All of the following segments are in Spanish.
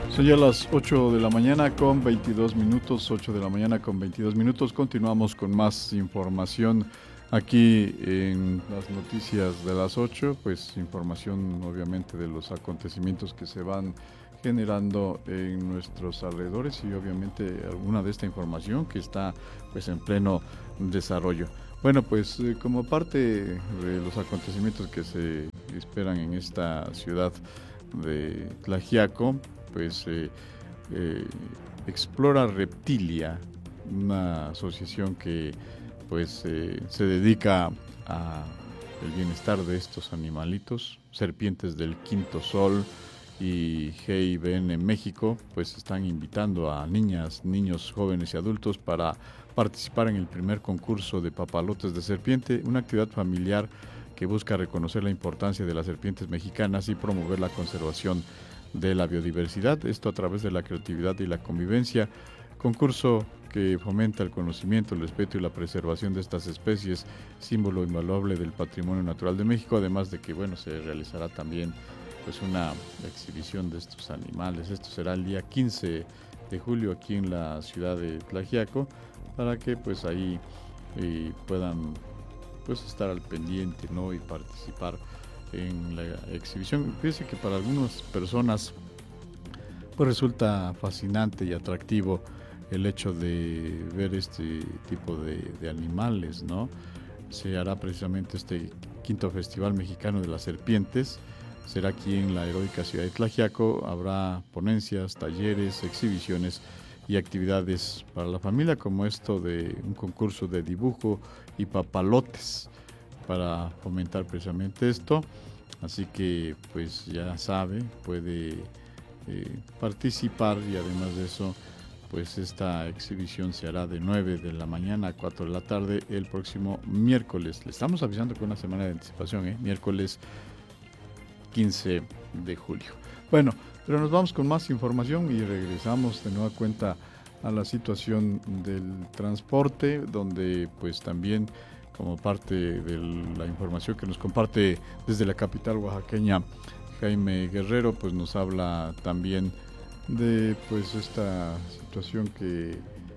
Son ya las 8 de la mañana con 22 minutos, 8 de la mañana con 22 minutos. Continuamos con más información aquí en las noticias de las 8, pues información obviamente de los acontecimientos que se van generando en nuestros alrededores y obviamente alguna de esta información que está pues en pleno desarrollo. Bueno, pues como parte de los acontecimientos que se esperan en esta ciudad de Tlaxiaco, pues Explora Reptilia, una asociación que pues se dedica a el bienestar de estos animalitos, serpientes del quinto sol, y GIBN México, pues están invitando a niñas, niños, jóvenes y adultos para participar en el primer concurso de papalotes de serpiente, una actividad familiar que busca reconocer la importancia de las serpientes mexicanas y promover la conservación de la biodiversidad, esto a través de la creatividad y la convivencia. Concurso que fomenta el conocimiento, el respeto y la preservación de estas especies, símbolo invaluable del patrimonio natural de México, además de que bueno, se realizará también pues una exhibición de estos animales. Esto será el día 15 de julio aquí en la ciudad de Tlaxiaco, para que pues ahí puedan pues estar al pendiente, ¿no? Y participar en la exhibición. Fíjense que para algunas personas pues resulta fascinante y atractivo el hecho de ver este tipo de animales, ¿no? Se hará precisamente este quinto Festival Mexicano de las Serpientes. Será aquí en la heroica ciudad de Tlaxiaco. Habrá ponencias, talleres, exhibiciones y actividades para la familia, como esto de un concurso de dibujo y papalotes para fomentar precisamente esto. Así que pues ya sabe, puede participar, y además de eso pues esta exhibición se hará de 9 de la mañana a 4 de la tarde el próximo miércoles. Le estamos avisando con una semana de anticipación, miércoles 15 de julio. Bueno, pero nos vamos con más información y regresamos de nueva cuenta a la situación del transporte, donde pues también como parte de la información que nos comparte desde la capital oaxaqueña Jaime Guerrero, pues nos habla también de pues esta situación que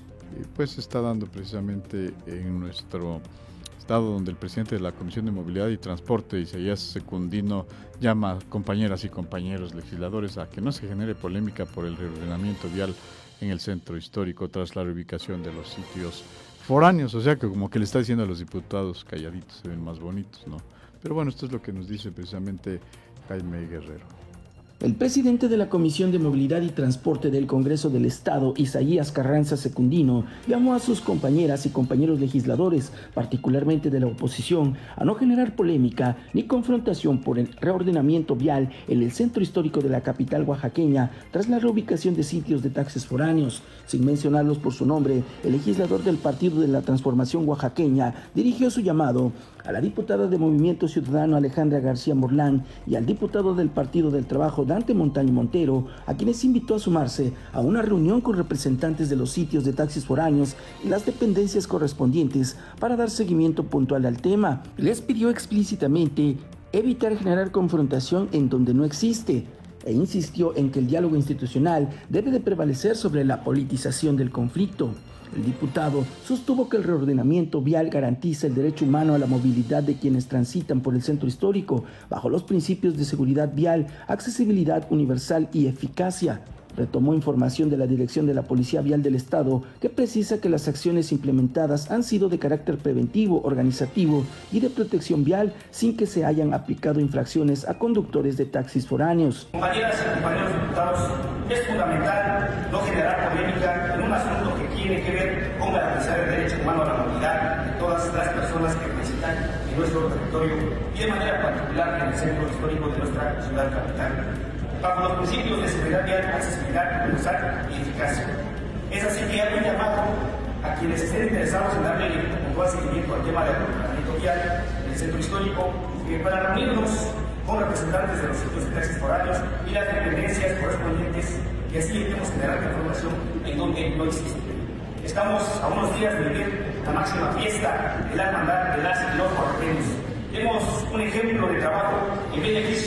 pues se está dando precisamente en nuestro estado, donde el presidente de la Comisión de Movilidad y Transporte, Isaías Secundino, llama a compañeras y compañeros legisladores a que no se genere polémica por el reordenamiento vial en el centro histórico tras la reubicación de los sitios foráneos. O sea que como que le está diciendo a los diputados calladitos, se ven más bonitos, ¿no? Pero bueno, esto es lo que nos dice precisamente Jaime Guerrero. El presidente de la Comisión de Movilidad y Transporte del Congreso del Estado, Isaías Carranza Secundino, llamó a sus compañeras y compañeros legisladores, particularmente de la oposición, a no generar polémica ni confrontación por el reordenamiento vial en el centro histórico de la capital oaxaqueña tras la reubicación de sitios de taxis foráneos. Sin mencionarlos por su nombre, el legislador del Partido de la Transformación Oaxaqueña dirigió su llamado a la diputada de Movimiento Ciudadano Alejandra García Morlán y al diputado del Partido del Trabajo Dante Montaño Montero, a quienes invitó a sumarse a una reunión con representantes de los sitios de taxis foráneos y las dependencias correspondientes para dar seguimiento puntual al tema. Les pidió explícitamente evitar generar confrontación en donde no existe, e insistió en que el diálogo institucional debe de prevalecer sobre la politización del conflicto. El diputado sostuvo que el reordenamiento vial garantiza el derecho humano a la movilidad de quienes transitan por el centro histórico bajo los principios de seguridad vial, accesibilidad universal y eficacia. Retomó información de la Dirección de la Policía Vial del Estado, que precisa que las acciones implementadas han sido de carácter preventivo, organizativo y de protección vial, sin que se hayan aplicado infracciones a conductores de taxis foráneos. Compañeras y compañeros diputados, es fundamental no generar polémica en un asunto que tiene que ver con garantizar el derecho humano a la movilidad de todas las personas que transitan en nuestro territorio y de manera particular en el centro histórico de nuestra ciudad capital, bajo los principios de seguridad vial, accesibilidad universal y eficacia. Es así que hago un llamado a quienes estén interesados en darle puntual seguimiento al tema del reordenamiento vial en el centro histórico, para reunirnos con representantes de los sitios de taxis foráneos y las dependencias correspondientes, y así evitemos generar información en donde no existe. Estamos a unos días de vivir la máxima fiesta de la hermandad de las y los oaxaqueños. Tenemos un ejemplo de trabajo en beneficio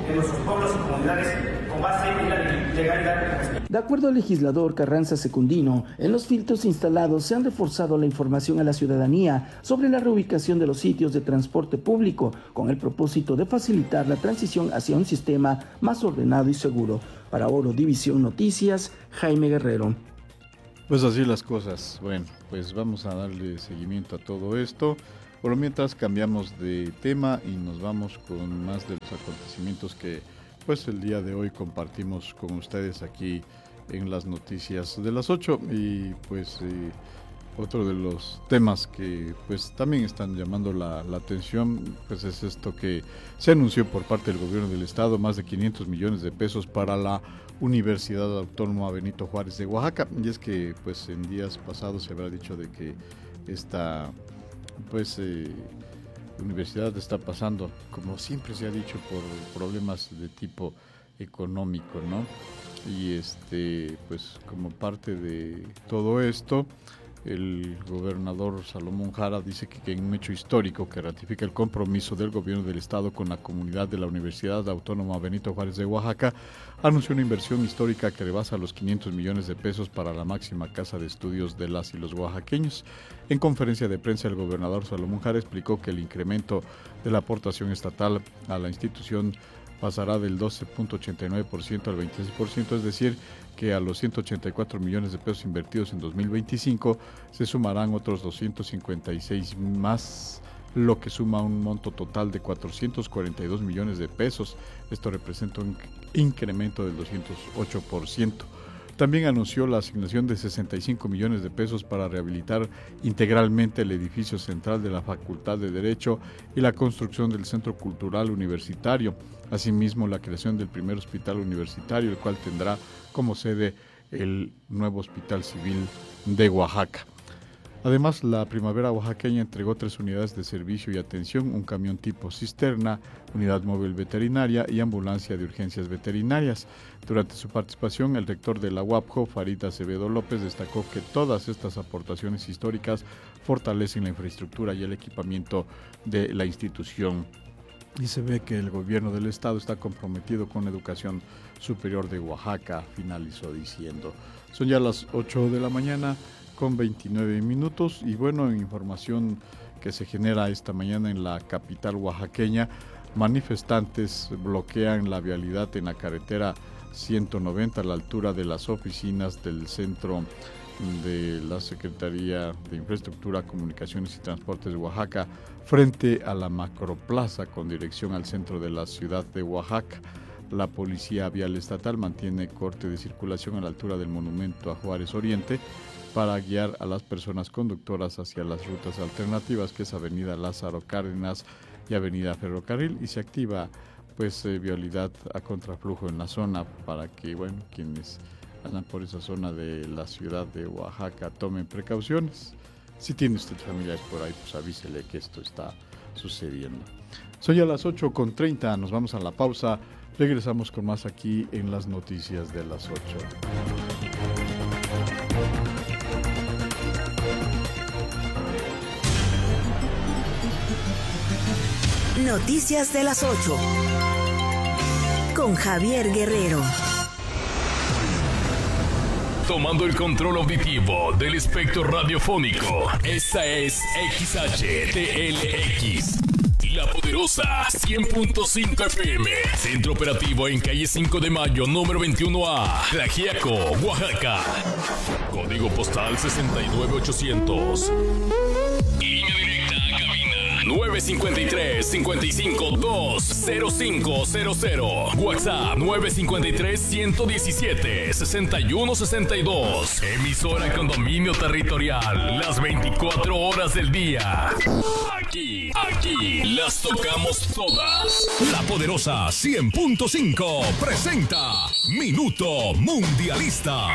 en nuestros pueblos y comunidades con base en la legalidad. De acuerdo al legislador Carranza Secundino, en los filtros instalados se han reforzado la información a la ciudadanía sobre la reubicación de los sitios de transporte público, con el propósito de facilitar la transición hacia un sistema más ordenado y seguro. Para Oro División Noticias, Jaime Guerrero. Pues así las cosas. Bueno, pues vamos a darle seguimiento a todo esto. Por lo mientras cambiamos de tema y nos vamos con más de los acontecimientos que pues el día de hoy compartimos con ustedes aquí en las noticias de las 8 y pues otro de los temas que pues también están llamando la atención pues es esto que se anunció por parte del gobierno del estado, más de 500 millones de pesos para la Universidad Autónoma Benito Juárez de Oaxaca, y es que pues en días pasados se habrá dicho de que esta pues universidad está pasando, como siempre se ha dicho, por problemas de tipo económico, ¿no? Y pues como parte de todo esto, el gobernador Salomón Jara dice que en un hecho histórico que ratifica el compromiso del gobierno del estado con la comunidad de la Universidad Autónoma Benito Juárez de Oaxaca, anunció una inversión histórica que rebasa los 500 millones de pesos para la máxima casa de estudios de las y los oaxaqueños. En conferencia de prensa, el gobernador Salomón Jara explicó que el incremento de la aportación estatal a la institución pasará del 12.89% al 26%, es decir, que a los 184 millones de pesos invertidos en 2025 se sumarán otros 256 más, lo que suma un monto total de 442 millones de pesos. Esto representa un incremento del 208%. También anunció la asignación de 65 millones de pesos para rehabilitar integralmente el edificio central de la Facultad de Derecho y la construcción del Centro Cultural Universitario. Asimismo, la creación del primer hospital universitario, el cual tendrá como sede el nuevo Hospital Civil de Oaxaca. Además, la Primavera Oaxaqueña entregó 3 unidades de servicio y atención, un camión tipo cisterna, unidad móvil veterinaria y ambulancia de urgencias veterinarias. Durante su participación, el rector de la UAPJO, Farid Acevedo López, destacó que todas estas aportaciones históricas fortalecen la infraestructura y el equipamiento de la institución. Y se ve que el gobierno del estado está comprometido con la educación superior de Oaxaca, finalizó diciendo. Son ya las 8 de la mañana con 29 minutos y bueno, en información que se genera esta mañana en la capital oaxaqueña, manifestantes bloquean la vialidad en la carretera 190 a la altura de las oficinas del centro de la Secretaría de Infraestructura, Comunicaciones y Transportes de Oaxaca frente a la Macroplaza con dirección al centro de la ciudad de Oaxaca. La Policía Vial Estatal mantiene corte de circulación a la altura del monumento a Juárez Oriente para guiar a las personas conductoras hacia las rutas alternativas, que es Avenida Lázaro Cárdenas y Avenida Ferrocarril, y se activa pues vialidad a contraflujo en la zona para que bueno, quienes andan por esa zona de la ciudad de Oaxaca tomen precauciones. Si tiene usted familiares por ahí, pues avísele que esto está sucediendo. Son ya las 8:30, nos vamos a la pausa, regresamos con más aquí en las noticias de las 8. Noticias de las 8 con Javier Guerrero. Tomando el control auditivo del espectro radiofónico, esta es XHTLX, La Poderosa 100.5 FM. Centro operativo en calle 5 de Mayo, número 21A, Tlaxiaco, Oaxaca. Código postal 69800. Línea directa a cabina 953-55-20500. WhatsApp 953-117-6162. Emisora con dominio territorial las 24 horas del día. Aquí las tocamos todas. La Poderosa 100.5 presenta Minuto Mundialista.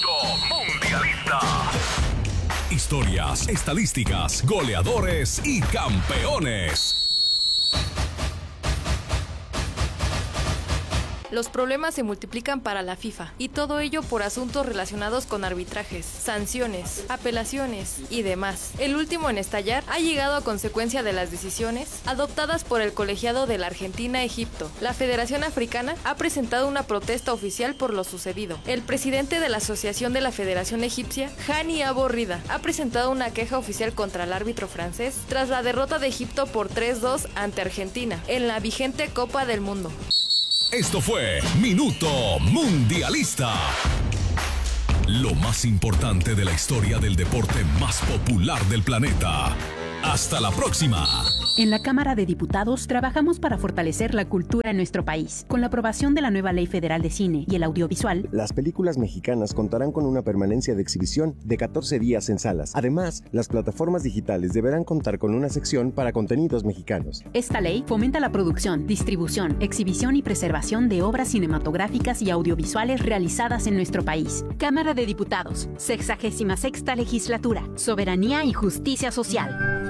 Historias, estadísticas, goleadores y campeones. los problemas se multiplican para la FIFA, y todo ello por asuntos relacionados con arbitrajes, sanciones, apelaciones y demás. El último en estallar ha llegado a consecuencia de las decisiones adoptadas por el colegiado de la Argentina-Egipto. La Federación Africana ha presentado una protesta oficial por lo sucedido. El presidente de la Asociación de la Federación Egipcia, Hani Abo Rida, ha presentado una queja oficial contra el árbitro francés tras la derrota de Egipto por 3-2 ante Argentina en la vigente Copa del Mundo. Esto fue Minuto Mundialista. Lo más importante de la historia del deporte más popular del planeta. Hasta la próxima. En la Cámara de Diputados trabajamos para fortalecer la cultura en nuestro país. Con la aprobación de la nueva Ley Federal de Cine y el Audiovisual, las películas mexicanas contarán con una permanencia de exhibición de 14 días en salas. Además, las plataformas digitales deberán contar con una sección para contenidos mexicanos. Esta ley fomenta la producción, distribución, exhibición y preservación de obras cinematográficas y audiovisuales realizadas en nuestro país. Cámara de Diputados, 66ª Legislatura, Soberanía y Justicia Social.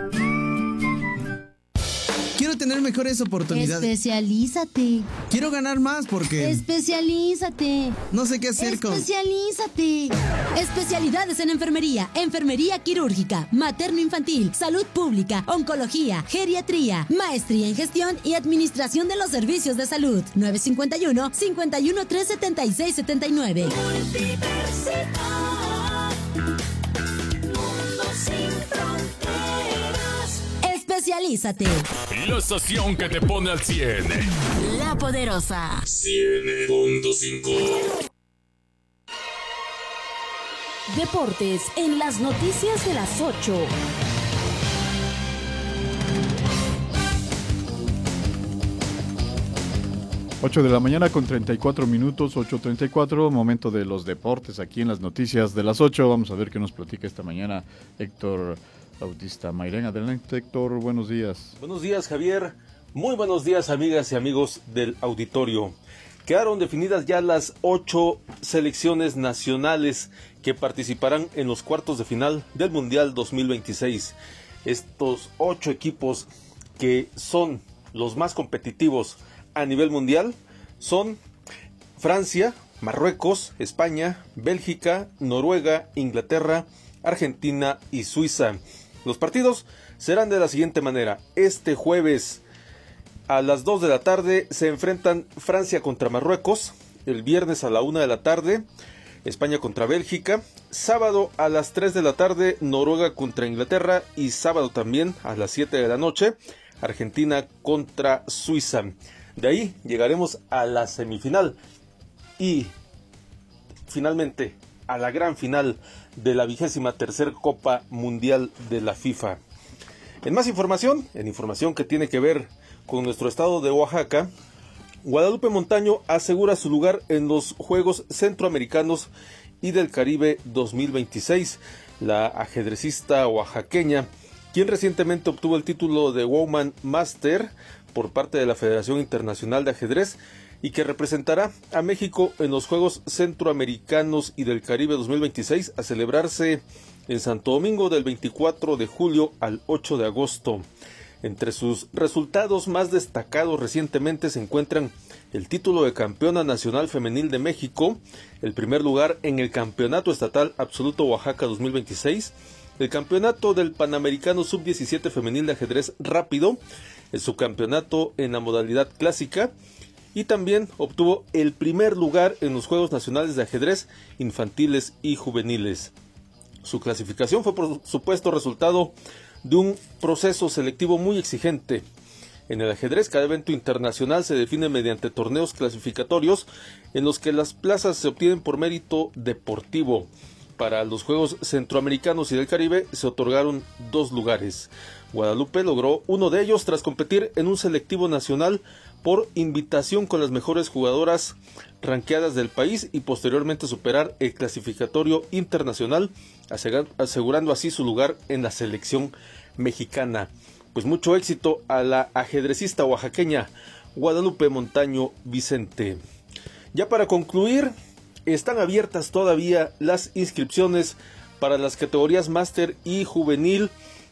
Quiero tener mejores oportunidades. Especialízate. Quiero ganar más porque... Especialízate. No sé qué hacer con... Especialízate. Especialidades en enfermería, enfermería quirúrgica, materno-infantil, salud pública, oncología, geriatría, maestría en gestión y administración de los servicios de salud. 951-5137679. Especialízate. La estación que te pone al 100. La Poderosa. 100.5. Deportes en las noticias de las 8. Ocho de la mañana con 34 minutos, 8:34, momento de los deportes aquí en las noticias de las 8. Vamos a ver qué nos platica esta mañana Héctor Bautista Mairén. Adelante, Héctor, buenos días. Buenos días, Javier. Muy buenos días, amigas y amigos del auditorio. Quedaron definidas ya las 8 selecciones nacionales que participarán en los cuartos de final del Mundial 2026. Estos 8 equipos que son los más competitivos a nivel mundial son Francia, Marruecos, España, Bélgica, Noruega, Inglaterra, Argentina y Suiza. Los partidos serán de la siguiente manera. Este jueves a las 2 de la tarde se enfrentan Francia contra Marruecos. El viernes a la 1 de la tarde España contra Bélgica. Sábado a las 3 de la tarde Noruega contra Inglaterra. Y sábado también a las 7 de la noche Argentina contra Suiza. De ahí llegaremos a la semifinal y finalmente a la gran final de la 23ª Copa Mundial de la FIFA. En más información, que tiene que ver con nuestro estado de Oaxaca, Guadalupe Montaño asegura su lugar en los Juegos Centroamericanos y del Caribe 2026. La ajedrecista oaxaqueña, quien recientemente obtuvo el título de Woman Master por parte de la Federación Internacional de Ajedrez, y que representará a México en los Juegos Centroamericanos y del Caribe 2026 a celebrarse en Santo Domingo del 24 de julio al 8 de agosto. Entre sus resultados más destacados recientemente se encuentran el título de campeona nacional femenil de México, el primer lugar en el Campeonato Estatal Absoluto Oaxaca 2026, el campeonato del Panamericano Sub-17 femenil de ajedrez rápido, el subcampeonato en la modalidad clásica, y también obtuvo el primer lugar en los Juegos Nacionales de Ajedrez infantiles y juveniles. Su clasificación fue por supuesto resultado de un proceso selectivo muy exigente. En el ajedrez, cada evento internacional se define mediante torneos clasificatorios en los que las plazas se obtienen por mérito deportivo. Para los Juegos Centroamericanos y del Caribe se otorgaron 2 lugares. Guadalupe logró uno de ellos tras competir en un selectivo nacional por invitación con las mejores jugadoras ranqueadas del país y posteriormente superar el clasificatorio internacional, asegurando así su lugar en la selección mexicana. Pues mucho éxito a la ajedrecista oaxaqueña Guadalupe Montaño Vicente. Ya para concluir, están abiertas todavía las inscripciones para las categorías máster y juvenil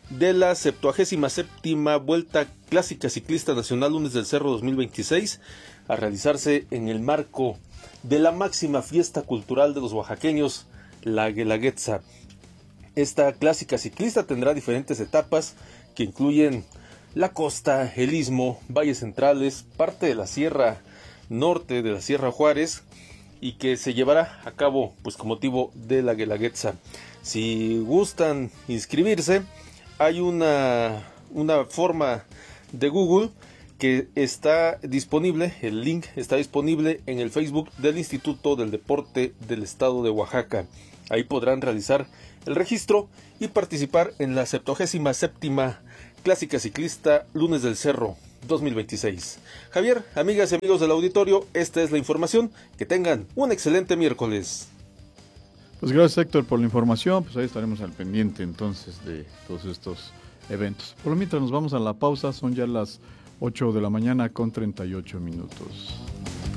de la 77ª Vuelta Clásica Ciclista Nacional Lunes del Cerro 2026, a realizarse en el marco de la máxima fiesta cultural de los oaxaqueños, la Guelaguetza. Esta clásica ciclista tendrá diferentes etapas que incluyen la costa, el istmo, valles centrales, parte de la Sierra Norte, de la Sierra Juárez, y que se llevará a cabo pues con motivo de la Guelaguetza. Si gustan inscribirse, hay una forma de Google que está disponible, el link está disponible en el Facebook del Instituto del Deporte del Estado de Oaxaca. Ahí podrán realizar el registro y participar en la 77ª Clásica Ciclista Lunes del Cerro 2026. Javier, amigas y amigos del auditorio, esta es la información. Que tengan un excelente miércoles. Pues gracias, Héctor, por la información. Pues ahí estaremos al pendiente entonces de todos estos eventos. Por lo mientras nos vamos a la pausa, son ya las 8 de la mañana con 38 minutos.